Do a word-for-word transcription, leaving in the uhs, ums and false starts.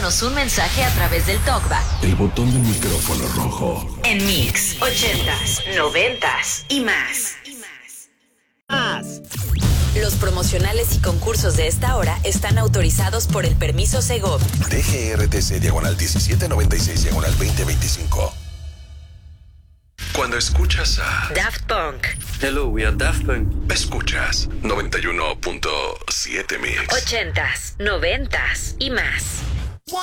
Mándanos un mensaje a través del TalkBack. El botón del micrófono rojo. En Mix, ochentas, noventas y más. Más. Los promocionales y concursos de esta hora están autorizados por el permiso Segov. D G R T C diagonal diecisiete noventa y seis diagonal veinte veinticinco. Cuando escuchas a Daft Punk. Hello, we are Daft Punk. Escuchas noventa y uno punto siete Mix. Ochentas, noventas y más.